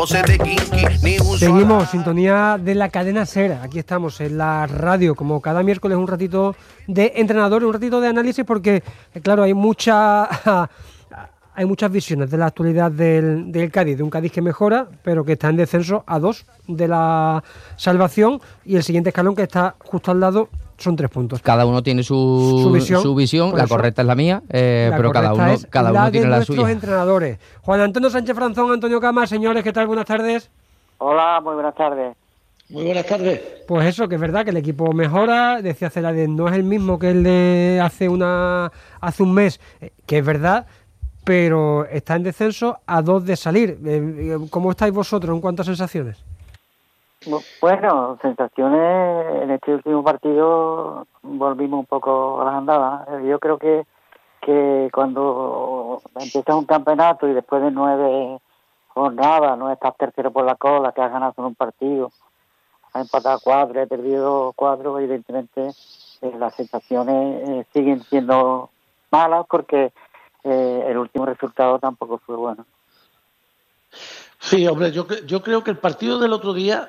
pose de kinky, ni un Seguimos, sintonía de la cadena SER. Aquí estamos en la radio, como cada miércoles, un ratito de entrenador, un ratito de análisis, porque, claro, hay muchas visiones de la actualidad del Cádiz, de un Cádiz que mejora, pero que está en descenso a 2 de la salvación, y el siguiente escalón, que está justo al lado, son 3 puntos. Cada uno tiene su visión, la correcta es la mía, pero cada uno tiene la suya. Nuestros entrenadores. Juan Antonio Sánchez Franzón, Antonio Cama, señores, ¿qué tal? Buenas tardes. Hola, muy buenas tardes. Muy buenas tardes. Pues eso, que es verdad que el equipo mejora, decía Celades, no es el mismo que el de hace un mes, que es verdad, pero está en descenso a 2 de salir. ¿Cómo estáis vosotros en cuanto a sensaciones? Bueno, sensaciones, en este último partido volvimos un poco a las andadas. Yo creo que cuando empiezas un campeonato y después de 9 jornadas, no estás tercero por la cola, que has ganado en un partido, has empatado 4, he perdido 4, evidentemente las sensaciones siguen siendo malas porque el último resultado tampoco fue bueno. Sí, hombre, yo creo que el partido del otro día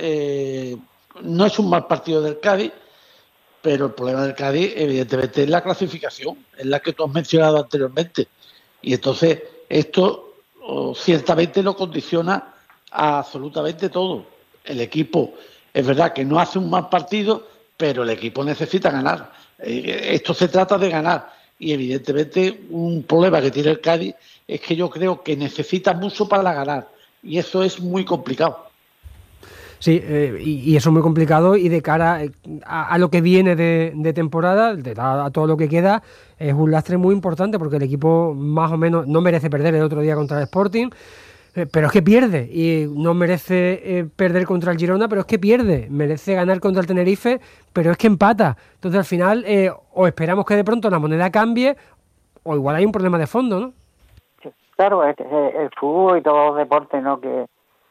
no es un mal partido del Cádiz, pero el problema del Cádiz evidentemente es la clasificación, es la que tú has mencionado anteriormente, y entonces esto ciertamente lo condiciona a absolutamente todo. El equipo es verdad que no hace un mal partido, pero el equipo necesita ganar. Esto se trata de ganar, y evidentemente un problema que tiene el Cádiz es que yo creo que necesita mucho para ganar, y eso es muy complicado. Sí, y eso es muy complicado, y de cara a lo que viene de temporada, a todo lo que queda, es un lastre muy importante, porque el equipo más o menos no merece perder el otro día contra el Sporting, pero es que pierde, y no merece perder contra el Girona, pero es que pierde, merece ganar contra el Tenerife, pero es que empata. Entonces al final o esperamos que de pronto la moneda cambie, o igual hay un problema de fondo, ¿no? Claro, el fútbol y todos los deportes, ¿no?, que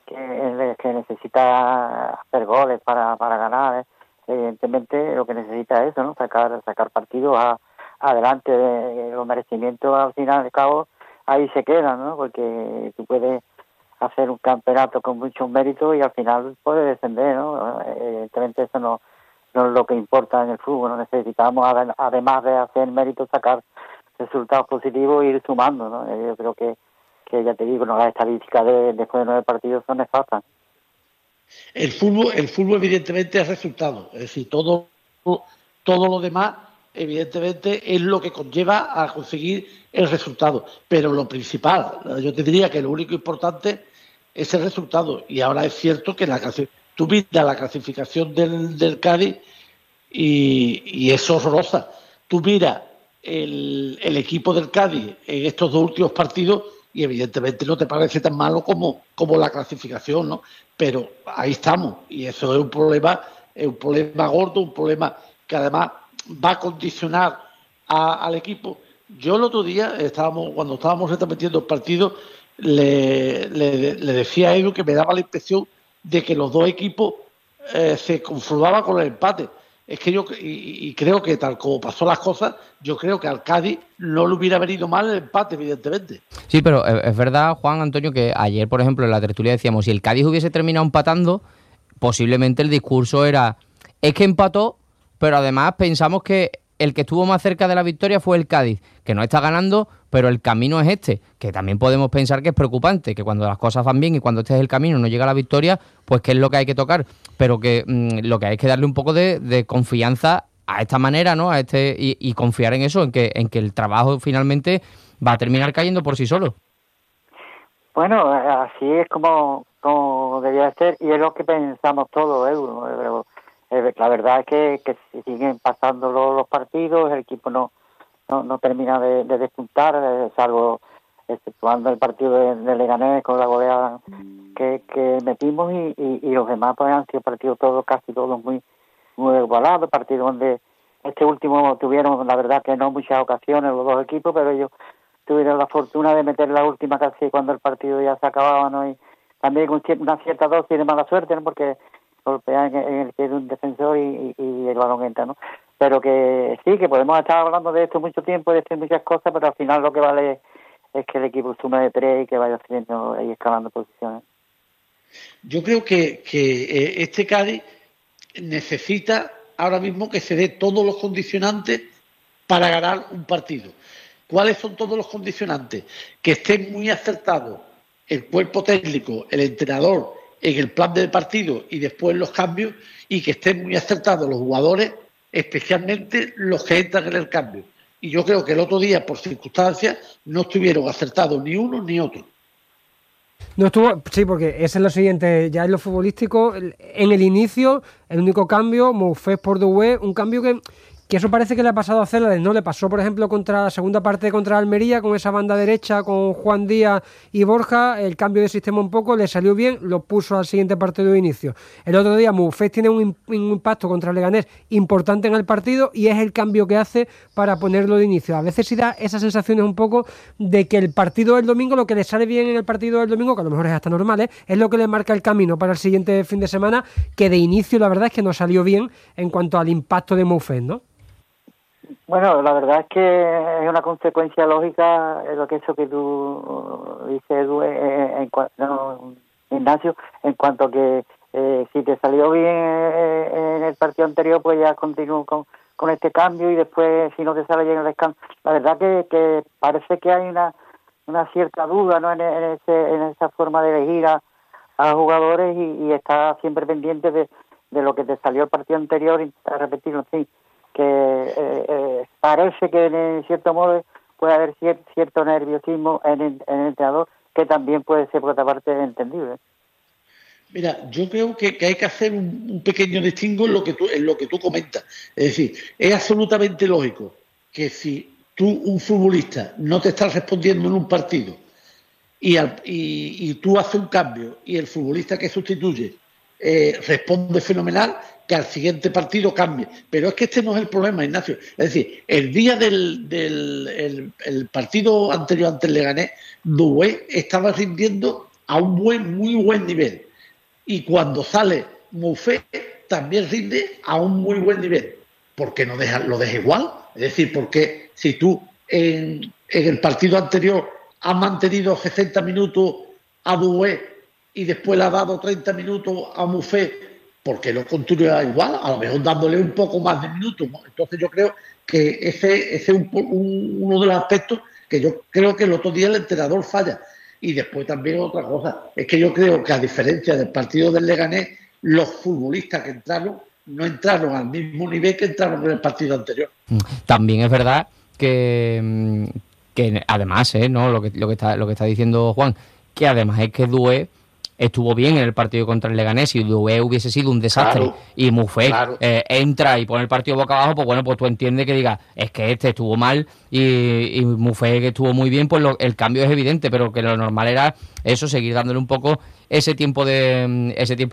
necesita hacer goles para ganar, evidentemente lo que necesita es eso, ¿no?, sacar partidos adelante. Los merecimientos al final de cabo ahí se quedan, ¿no?, porque tú puedes hacer un campeonato con muchos méritos y al final puedes descender, ¿no? Evidentemente eso no es lo que importa en el fútbol, ¿no? Necesitamos, además de hacer méritos, sacar resultados positivos e ir sumando, ¿no? Yo creo que ya te digo, no, las estadísticas después de 9 partidos son nefastas. El fútbol evidentemente es resultado, es decir, todo lo demás evidentemente es lo que conlleva a conseguir el resultado, pero lo principal, yo te diría que lo único importante es el resultado, y ahora es cierto que tú miras la clasificación del Cádiz y es horrorosa. Tú miras el equipo del Cádiz en estos 2 últimos partidos y evidentemente no te parece tan malo como la clasificación, ¿no? Pero ahí estamos, y eso es un problema gordo, un problema que además va a condicionar al equipo. Yo el otro día, cuando estábamos retransmitiendo el partido, le decía a Edu que me daba la impresión de que los 2 equipos se conformaban con el empate. Es que yo creo que tal como pasó las cosas, yo creo que al Cádiz no le hubiera venido mal el empate, evidentemente. Sí, pero es verdad, Juan Antonio, que ayer, por ejemplo, en la tertulia decíamos, si el Cádiz hubiese terminado empatando, posiblemente el discurso era, es que empató, pero además pensamos que el que estuvo más cerca de la victoria fue el Cádiz, que no está ganando, pero el camino es este, que también podemos pensar que es preocupante, que cuando las cosas van bien y cuando este es el camino no llega la victoria, pues que es lo que hay que tocar, pero que lo que hay que darle un poco de confianza a esta manera, ¿no? Y confiar en eso, en que el trabajo finalmente va a terminar cayendo por sí solo. Bueno, así es como debía ser, y es lo que pensamos todos, ¿no? La verdad es que siguen pasando los partidos, el equipo no termina de despuntar, salvo exceptuando el partido de Leganés con la goleada que metimos, y los demás pues han sido partidos casi todos muy igualados, partidos donde este último tuvieron, la verdad, que no muchas ocasiones los 2 equipos, pero ellos tuvieron la fortuna de meter la última casi cuando el partido ya se acababa, ¿no? Y también con una cierta dosis de mala suerte, ¿no?, porque golpean en el pie de un defensor y el balón entra, ¿no? Pero que sí, que podemos estar hablando de esto mucho tiempo, de decir muchas cosas, pero al final lo que vale es que el equipo sume de 3 y que vaya haciendo y escalando posiciones. Yo creo que este Cádiz necesita ahora mismo que se dé todos los condicionantes para ganar un partido. ¿Cuáles son todos los condicionantes? Que estén muy acertados el cuerpo técnico, el entrenador, en el plan del partido y después los cambios, y que estén muy acertados los jugadores, especialmente los que entran en el cambio. Y yo creo que el otro día, por circunstancias, no estuvieron acertados ni uno ni otro. No estuvo, sí, porque ese es lo siguiente, ya en lo futbolístico, en el inicio, el único cambio, Moufés por Doué, un cambio que eso parece que le ha pasado a Celades, ¿no? Le pasó, por ejemplo, contra la segunda parte contra Almería, con esa banda derecha, con Juan Díaz y Borja, el cambio de sistema un poco, le salió bien, lo puso al siguiente partido de inicio. El otro día, Moufés tiene un impacto contra el Leganés importante en el partido y es el cambio que hace para ponerlo de inicio. A veces sí da esas sensaciones un poco de que el partido del domingo, lo que le sale bien en el partido del domingo, que a lo mejor es hasta normal, es lo que le marca el camino para el siguiente fin de semana, que de inicio la verdad es que no salió bien en cuanto al impacto de Moufés, ¿no? Bueno, la verdad es que es una consecuencia lógica lo que eso que tú dices, Edu, Ignacio, en cuanto que si te salió bien en el partido anterior, pues ya continúo con este cambio, y después si no te sale bien el descanso. La verdad que parece que hay una cierta duda, ¿no? en esa forma de elegir a jugadores, y está siempre pendiente de lo que te salió el partido anterior y repetirlo, sí. Que parece que en cierto modo puede haber cierto nerviosismo en el entrenador, que también puede ser por otra parte entendible. Mira, yo creo que hay que hacer un pequeño distingo en lo que tú comentas. Es decir, es absolutamente lógico que si un futbolista, no te está respondiendo en un partido y tú haces un cambio y el futbolista que sustituye responde fenomenal, que al siguiente partido cambie. Pero es que este no es el problema, Ignacio. Es decir, el día del partido anterior ante el Leganés, Doué estaba rindiendo a un muy buen nivel. Y cuando sale Moufés, también rinde a un muy buen nivel. ¿Por qué no lo deja igual? Es decir, porque si tú en el partido anterior has mantenido 60 minutos a Doué y después le has dado 30 minutos a Moufés, ¿por qué no continúa igual? A lo mejor dándole un poco más de minutos, ¿no? Entonces yo creo que ese es uno de los aspectos que yo creo que el otro día el entrenador falla. Y después también otra cosa, es que yo creo que a diferencia del partido del Leganés, los futbolistas que entraron no entraron al mismo nivel que entraron en el partido anterior. También es verdad que además, ¿no? Lo que está diciendo Juan, que además es que Doué estuvo bien en el partido contra el Leganés. Si Doué hubiese sido un desastre, claro, y Moufés entra y pone el partido boca abajo, pues bueno, pues tú entiendes que digas, es que este estuvo mal y Moufés que estuvo muy bien, pues el cambio es evidente, pero que lo normal era eso, seguir dándole un poco ese tiempo de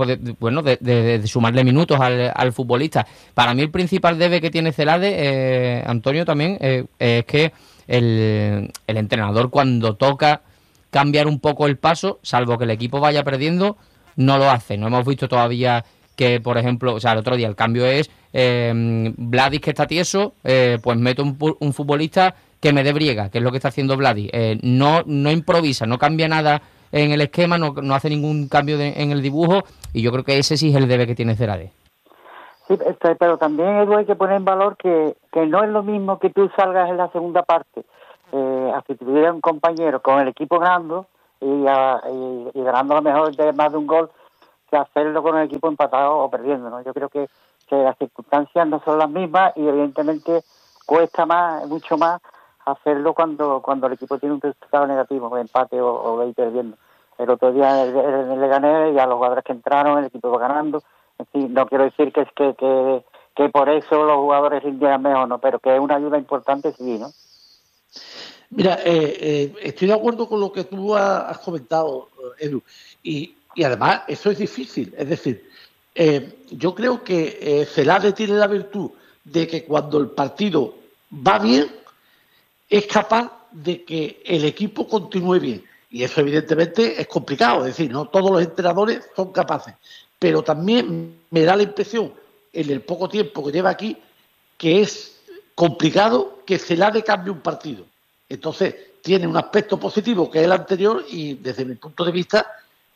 sumarle minutos al futbolista. Para mí el principal debe que tiene Celades, Antonio, también es que el entrenador, cuando toca cambiar un poco el paso, salvo que el equipo vaya perdiendo, no lo hace. No hemos visto todavía que, por ejemplo, o sea, el otro día el cambio es Vladis, que está tieso, pues meto un futbolista que me dé briega, que es lo que está haciendo Vladis. No improvisa, no cambia nada en el esquema, no hace ningún cambio en el dibujo, y yo creo que ese sí es el debe que tiene Celades. Sí, pero también, Edu, hay que poner en valor que no es lo mismo que tú salgas en la segunda parte a sustituir a un compañero con el equipo ganando y ganando a lo mejor de más de un gol, que hacerlo con el equipo empatado o perdiendo, ¿no? Yo creo que las circunstancias no son las mismas, y evidentemente cuesta mucho más hacerlo cuando el equipo tiene un resultado negativo, empate o de ir perdiendo. El otro día le gané, y a los jugadores que entraron el equipo va ganando. En fin, no quiero decir que por eso los jugadores rindieran mejor, ¿no? Pero que es una ayuda importante, sí, ¿no? Mira, estoy de acuerdo con lo que tú has comentado, Edu, y además eso es difícil. Es decir, yo creo que Celades tiene la virtud de que cuando el partido va bien, es capaz de que el equipo continúe bien. Y eso evidentemente es complicado, es decir, no todos los entrenadores son capaces. Pero también me da la impresión, en el poco tiempo que lleva aquí, que es complicado que Celades cambie un partido. Entonces, tiene un aspecto positivo que es el anterior, y desde mi punto de vista,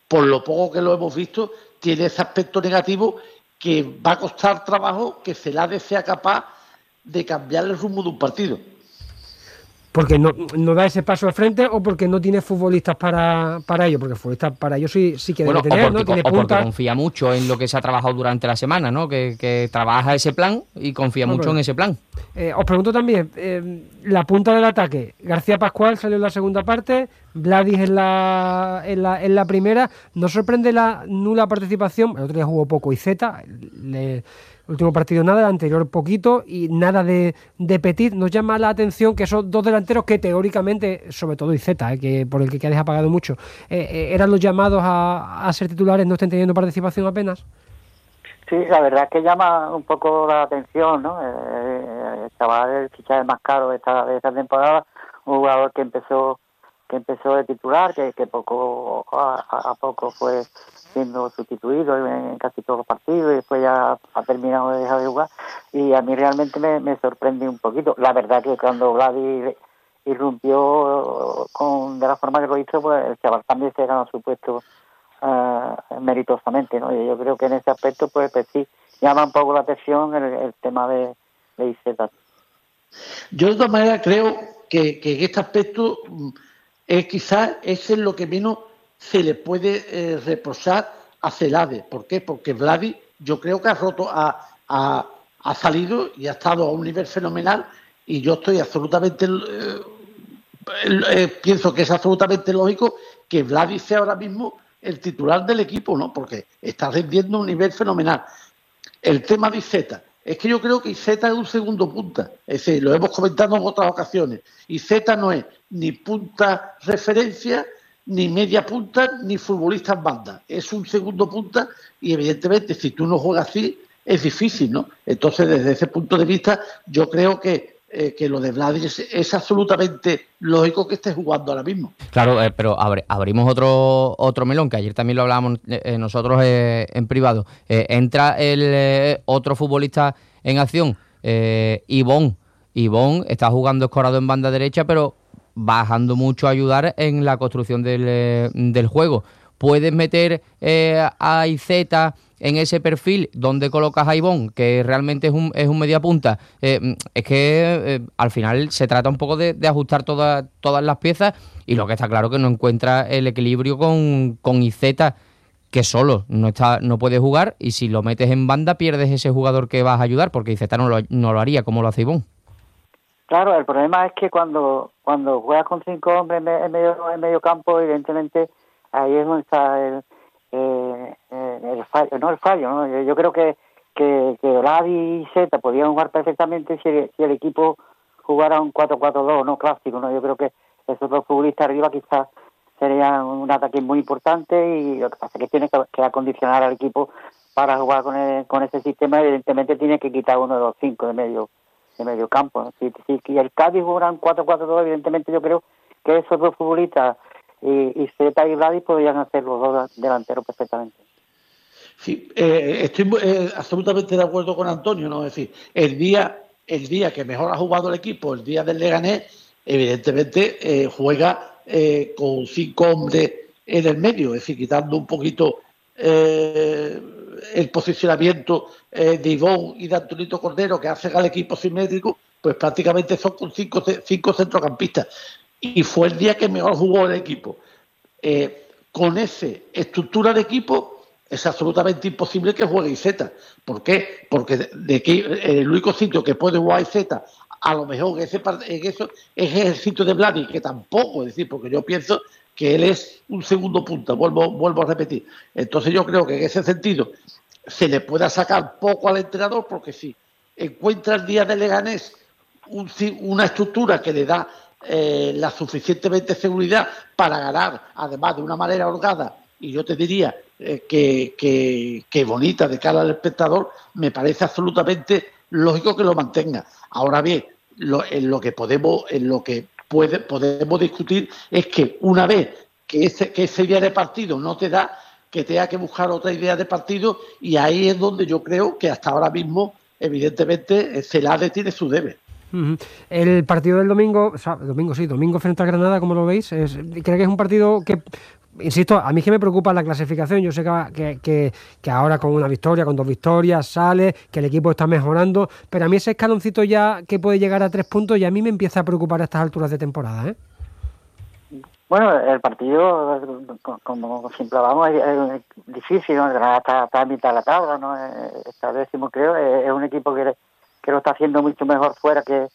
por lo poco que lo hemos visto, tiene ese aspecto negativo que va a costar trabajo que Celades sea capaz de cambiar el rumbo de un partido. Porque no da ese paso al frente o porque no tiene futbolistas para ello, porque futbolistas para ello sí que debe tener, ¿no? Tiene o porque puntas. confía mucho en lo que se ha trabajado durante la semana, ¿no? Que trabaja ese plan y confía mucho en ese plan. Os pregunto también, la punta del ataque, García Pascual salió en la segunda parte, Vladis en la primera. ¿Nos sorprende la nula participación? El otro día jugó poco Iceta, el último partido nada, el anterior poquito, y nada de Petit. Nos llama la atención que esos dos delanteros que teóricamente, sobre todo Iceta, que por el que Cádiz ha pagado mucho, eran los llamados a ser titulares, no estén teniendo participación apenas. Sí, la verdad es que llama un poco la atención, ¿no? El chaval, el fichaje más caro de esta temporada, un jugador que empezó de titular, que poco a poco fue siendo sustituido en casi todos los partidos y después ya ha terminado de dejar de jugar, y a mí realmente me sorprende un poquito. La verdad que cuando Vladi irrumpió de la forma que lo hizo, pues el chaval también se ganó su puesto meritosamente, ¿no? Y yo creo que en ese aspecto pues sí llama un poco la atención el tema de Iceta. Yo de todas maneras creo que en este aspecto quizás ese es lo que menos se le puede reprochar a Celades. ¿Por qué? Porque Vladi yo creo que ha salido y ha estado a un nivel fenomenal, y yo estoy absolutamente pienso que es absolutamente lógico que Vladi sea ahora mismo el titular del equipo, ¿no? Porque está rindiendo un nivel fenomenal. El tema de Iceta, es que yo creo que Iceta es un segundo punta, es decir, lo hemos comentado en otras ocasiones. Iceta no es ni punta referencia, ni media punta, ni futbolista en banda. Es un segundo punta y evidentemente si tú no juegas así es difícil, ¿no? Entonces desde ese punto de vista yo creo que lo de Vladimir es absolutamente lógico que esté jugando ahora mismo. Claro, pero abrimos otro melón, que ayer también lo hablábamos nosotros en privado. Entra el otro futbolista en acción, Ivón. Ivón está jugando escorado en banda derecha, pero bajando mucho a ayudar en la construcción del juego. Puedes meter a Iceta en ese perfil donde colocas a Ivón, que realmente es un mediapunta. Es que al final se trata un poco de ajustar todas las piezas, y lo que está claro que no encuentra el equilibrio con Iceta, que solo no puede jugar, y si lo metes en banda pierdes ese jugador que vas a ayudar, porque Iceta no lo haría como lo hace Ivón. Claro, el problema es que cuando juegas con 5 hombres en medio campo, evidentemente ahí es donde está el fallo, ¿no? Yo creo que Vladi y Zeta podían jugar perfectamente si el equipo jugara un 4-4-2, no clásico, ¿no? Yo creo que esos dos futbolistas arriba quizás serían un ataque muy importante, y lo que pasa es que tiene que acondicionar al equipo para jugar con ese sistema. Evidentemente tiene que quitar uno de los 5 de medio campo, ¿no? Si el Cádiz jugara un 4-4-2, evidentemente yo creo que esos dos futbolistas y Zeta y Vladi podrían hacer los dos delanteros perfectamente. Sí, estoy absolutamente de acuerdo con Antonio, ¿no? Es decir, el día que mejor ha jugado el equipo, el día del Leganés, evidentemente juega con 5 hombres en el medio, es decir, quitando un poquito el posicionamiento de Ivón y de Antonito Cordero, que hacen al equipo simétrico, pues prácticamente son con 5 centrocampistas. Y fue el día que mejor jugó el equipo. Con esa estructura de equipo es absolutamente imposible que juegue Iceta. ¿Por qué? Porque el único sitio que puede jugar Iceta, a lo mejor en eso, es el sitio de Vladi, que tampoco, es decir, porque yo pienso que él es un segundo punta, vuelvo a repetir. Entonces yo creo que en ese sentido se le pueda sacar poco al entrenador, porque si encuentra el día de Leganés una estructura que le da la suficientemente seguridad para ganar, además de una manera holgada, y yo te diría que bonita de cara al espectador, me parece absolutamente lógico que lo mantenga. Ahora bien, en lo que podemos discutir es que una vez que esa idea de partido no te da, que tenga que buscar otra idea de partido, y ahí es donde yo creo que hasta ahora mismo, evidentemente, Celades tiene su debe. El partido del domingo, domingo frente a Granada, como lo veis, creo que es un partido que insisto, a mí que me preocupa la clasificación. Yo sé que ahora con una victoria, con 2 victorias, sale, que el equipo está mejorando, pero a mí ese escaloncito ya que puede llegar a 3 puntos, y a mí me empieza a preocupar a estas alturas de temporada, ¿eh? Bueno, el partido, como siempre hablamos, es difícil, ¿no? Está a mitad de la tabla, ¿no? Está 10º, creo. Es un equipo que lo está haciendo mucho mejor fuera que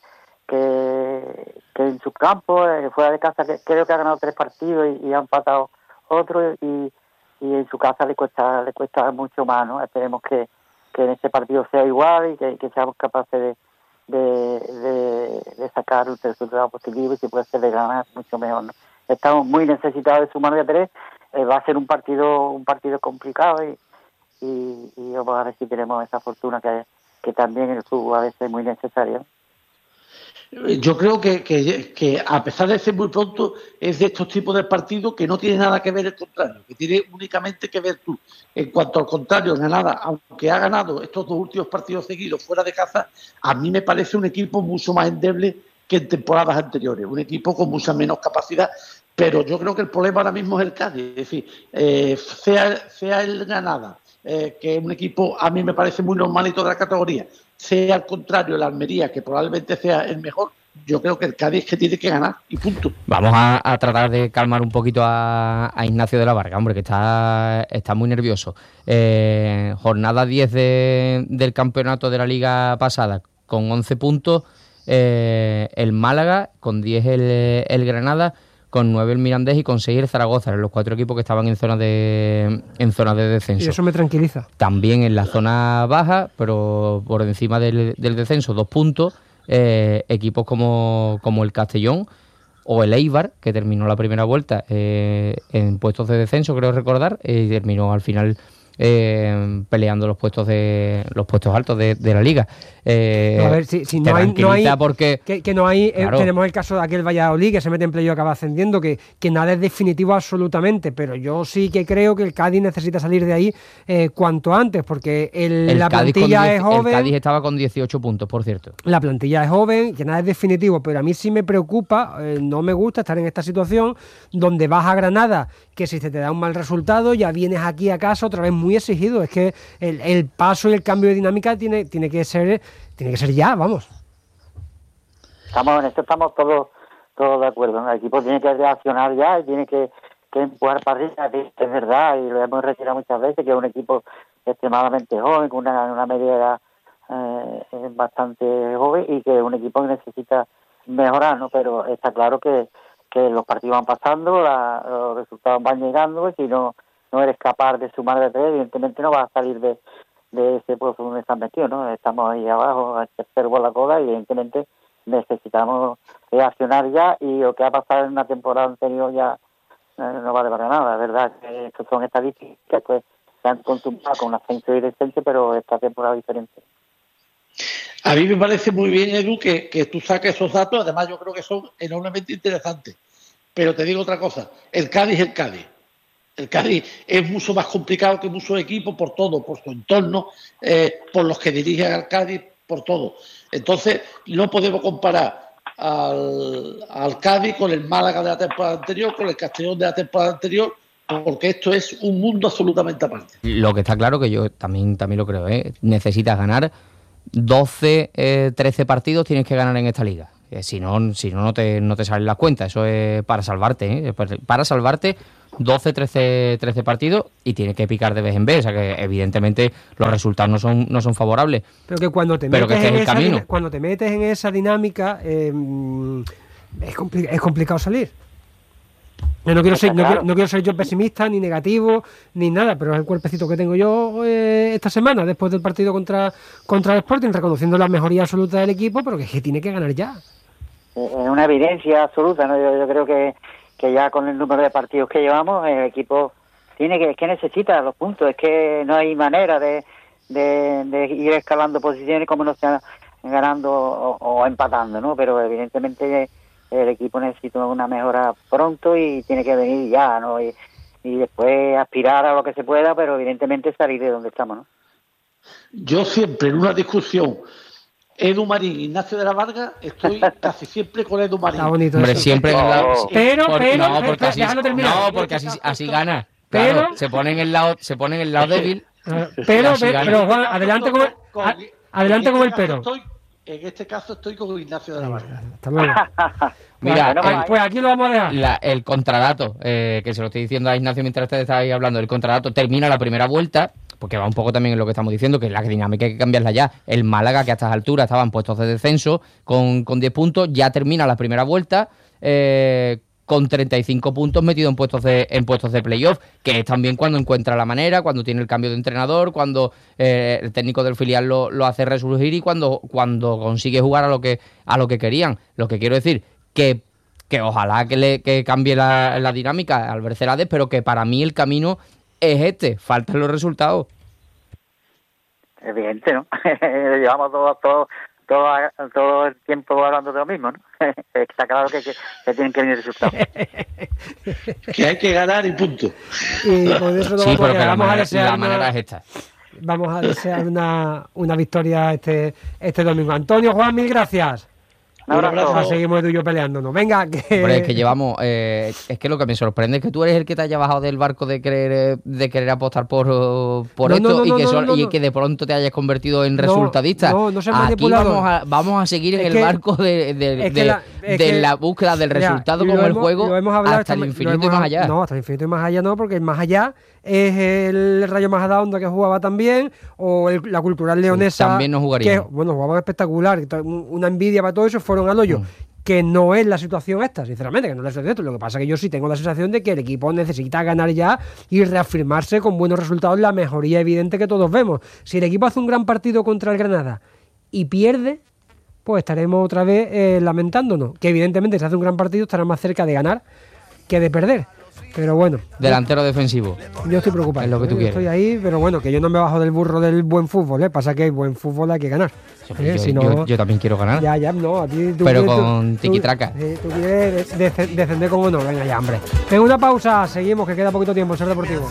en su campo. Fuera de casa creo que ha ganado 3 partidos y ha empatado otro, y en su casa le cuesta mucho más, ¿no? Esperemos que en ese partido sea igual y que seamos capaces de sacar un resultado positivo, y si puede ser de ganar mucho mejor, ¿no? Estamos muy necesitados de sumar de 3. Va a ser un partido complicado, y vamos a ver si tenemos esa fortuna que también el fútbol a veces es muy necesaria. Yo creo que a pesar de ser muy pronto, es de estos tipos de partidos que no tiene nada que ver el contrario, que tiene únicamente que ver tú. En cuanto al contrario, Granada, aunque ha ganado estos 2 últimos partidos seguidos fuera de casa, a mí me parece un equipo mucho más endeble que en temporadas anteriores, un equipo con mucha menos capacidad, pero yo creo que el problema ahora mismo es el Cádiz. Es decir, sea el Granada, que es un equipo a mí me parece muy normalito de la categoría, sea al contrario el Almería, que probablemente sea el mejor, yo creo que el Cádiz es que tiene que ganar y punto. Vamos a tratar de calmar un poquito a Ignacio de la Varga, hombre, que está muy nervioso. Jornada 10 del campeonato de la liga pasada, con 11 puntos, el Málaga, con 10 el Granada, con 9 el Mirandés y con 6 el Zaragoza, eran los 4 equipos que estaban en zona de descenso. Y eso me tranquiliza. También en la zona baja, pero por encima del descenso, 2 puntos, equipos como el Castellón o el Eibar, que terminó la primera vuelta en puestos de descenso, creo recordar, y terminó al final peleando los puestos altos de la liga. A ver, si no hay porque que no hay, claro, tenemos el caso de aquel Valladolid que se mete en playoff y acaba ascendiendo, que nada es definitivo absolutamente, pero yo sí que creo que el Cádiz necesita salir de ahí cuanto antes, porque la plantilla es joven. El Cádiz estaba con 18 puntos, por cierto. La plantilla es joven, que nada es definitivo, pero a mí sí me preocupa, no me gusta estar en esta situación donde vas a Granada, que si se te da un mal resultado ya vienes aquí a casa otra vez muy exigido. Es que el paso y el cambio de dinámica tiene que ser ya, vamos. En esto estamos todos de acuerdo, ¿no? El equipo tiene que reaccionar ya y tiene que empujar para arriba, es verdad, y lo hemos retirado muchas veces, que es un equipo extremadamente joven, con una media edad bastante joven, y que es un equipo que necesita mejorar, ¿no? Pero está claro que los partidos van pasando, los resultados van llegando, y si no eres capaz de sumar de 3, evidentemente no vas a salir de ese pozo donde estás metido, ¿no? Estamos ahí abajo, al tercer por la cola, y evidentemente necesitamos reaccionar ya, y lo que ha pasado en una temporada anterior ya no vale para nada. Es verdad que estas son estadísticas que pues se han consumado con ascenso y descenso, pero esta temporada es diferente. A mí me parece muy bien, Edu, que tú saques esos datos. Además, yo creo que son enormemente interesantes. Pero te digo otra cosa, el Cádiz es el Cádiz. El Cádiz es mucho más complicado que muchos equipos por todo, por su entorno, por los que dirigen al Cádiz, por todo. Entonces, no podemos comparar al Cádiz con el Málaga de la temporada anterior, con el Castellón de la temporada anterior, porque esto es un mundo absolutamente aparte. Lo que está claro, que yo también lo creo, necesitas ganar 12, 13 partidos, tienes que ganar en esta liga. Si no te salen las cuentas. Eso es para salvarte, para salvarte 12, 13 partidos, y tienes que picar de vez en vez. O sea que evidentemente los resultados no son favorables. Pero que cuando te metes en esa dinámica es complicado salir. Yo no quiero ser yo pesimista, ni negativo, ni nada, pero es el cuerpecito que tengo yo esta semana, después del partido contra el Sporting, reconociendo la mejoría absoluta del equipo, pero que tiene que ganar ya. Es una evidencia absoluta, ¿no? Yo creo que ya con el número de partidos que llevamos, el equipo que necesita los puntos. Es que no hay manera de ir escalando posiciones como no sea ganando o empatando, ¿no? Pero evidentemente el equipo necesita una mejora pronto y tiene que venir ya, ¿no? Y después aspirar a lo que se pueda, pero evidentemente salir de donde estamos, ¿no? Yo siempre en una discusión Edu Marín, Ignacio de la Varga, estoy casi siempre con Edu Marín. Está bonito. Hombre, eso. siempre en el lado. Pero, porque así, déjalo terminar. no, porque así gana. Pero- Claro, se ponen en el lado débil. Pero, así gana. pero Juan, adelante con el pero. En este caso estoy con Ignacio de la Varga. Hasta luego. Mira, Bueno, Pues aquí lo vamos a dejar. el contradato, que se lo estoy diciendo a Ignacio mientras ustedes estáis hablando, el contradato termina la primera vuelta, porque va un poco también en lo que estamos diciendo, que la dinámica hay que cambiarla ya. El Málaga, que a estas alturas estaban puestos de descenso, con 10 puntos, ya termina la primera vuelta, con 35 puntos metido en puestos de playoff, que es también cuando encuentra la manera, cuando tiene el cambio de entrenador, cuando el técnico del filial lo hace resurgir y cuando consigue jugar a lo que querían. Lo que quiero decir, que ojalá que cambie la dinámica Albert Celades, pero que para mí el camino es este, faltan los resultados. Evidente, ¿no? Llevamos todo el tiempo hablando de lo mismo, ¿no? Está claro que tienen que venir resultados. Que hay que ganar y punto. Y con eso Sí, pero que la vamos a manera, desear es esta. vamos a desear una victoria este domingo. Antonio, Juan, mil gracias. Un abrazo. Ahora seguimos tú y yo peleándonos. Venga, que... Hombre, es que llevamos... es que lo que me sorprende es que tú eres el que te haya bajado del barco de querer apostar por No, esto no, y que de pronto te hayas convertido en resultadista. no seas Aquí manipulador. vamos a seguir en Es el que- barco de la búsqueda del resultado Mira, como el lo juego hemos hablado hasta el lo infinito y hemos- más allá. No, hasta el infinito y más allá no, porque el más allá es el Rayo Majadahonda que jugaba también, o la Cultural Leonesa. también no jugaría. Que, bueno, jugaban espectacular, una envidia para todo eso, fueron al hoyo. Que no es la situación esta, sinceramente, que no es la situación esta. Lo que pasa es que yo sí tengo la sensación de que el equipo necesita ganar ya y reafirmarse con buenos resultados, la mejoría evidente que todos vemos. Si el equipo hace un gran partido contra el Granada y pierde, pues estaremos otra vez lamentándonos. Que evidentemente si hace un gran partido estará más cerca de ganar que de perder. Pero bueno, Delantero defensivo. yo estoy preocupado. Es lo que tú Yo quieres. estoy ahí, pero bueno, que yo no me bajo del burro del buen fútbol, ¿eh? Pasa que el buen fútbol hay que ganar. Si no- Yo también quiero ganar. ya, no, a ti tú Pero quieres- con tiquitraca. Tú quieres descender con honor, venga ya, hombre. Venga, una pausa, seguimos, que queda poquito tiempo en Ser Deportivo.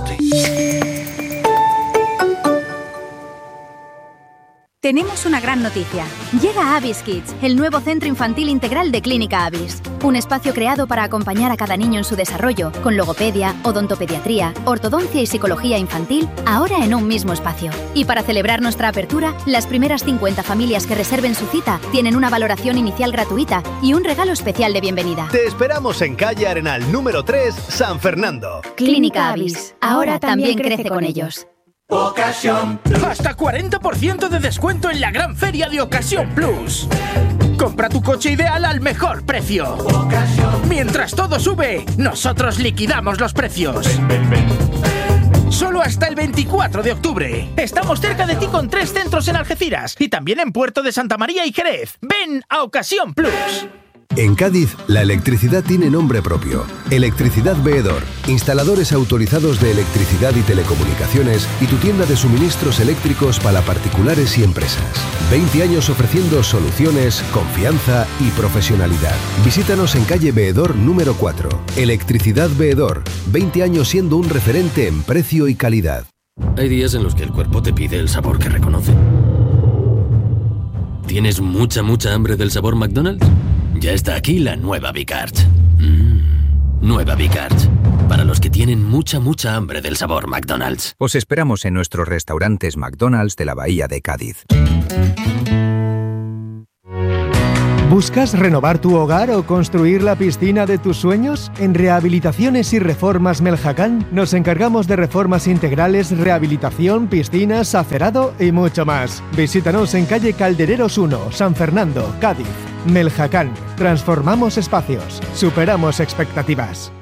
Tenemos una gran noticia. Llega Avis Kids, el nuevo centro infantil integral de Clínica Avis. Un espacio creado para acompañar a cada niño en su desarrollo, con logopedia, odontopediatría, ortodoncia y psicología infantil, ahora en un mismo espacio. Y para celebrar nuestra apertura, las primeras 50 familias que reserven su cita tienen una valoración inicial gratuita y un regalo especial de bienvenida. Te esperamos en calle Arenal número 3, San Fernando. Clínica Avis, ahora también crece con ellos. Hasta 40% de descuento en la gran feria de Ocasión Plus. Compra tu coche ideal al mejor precio. Mientras todo sube, nosotros liquidamos los precios. Solo hasta el 24 de octubre. Estamos cerca de ti con 3 centros en Algeciras y también en Puerto de Santa María y Jerez. Ven a Ocasión Plus. En Cádiz, la electricidad tiene nombre propio. Electricidad Veedor, instaladores autorizados de electricidad y telecomunicaciones y tu tienda de suministros eléctricos para particulares y empresas. 20 años ofreciendo soluciones, confianza y profesionalidad. Visítanos en calle Veedor número 4. Electricidad Veedor, 20 años siendo un referente en precio y calidad. Hay días en los que el cuerpo te pide el sabor que reconoce. ¿Tienes mucha hambre del sabor McDonald's? Ya está aquí la nueva Bicard. Nueva Bicard. Para los que tienen mucha hambre del sabor McDonald's. Os esperamos en nuestros restaurantes McDonald's de la Bahía de Cádiz. ¿Buscas renovar tu hogar o construir la piscina de tus sueños? En Rehabilitaciones y Reformas Meljacán nos encargamos de reformas integrales, rehabilitación, piscinas, acerado y mucho más. Visítanos en calle Caldereros 1, San Fernando, Cádiz. Meljacán. Transformamos espacios. Superamos expectativas.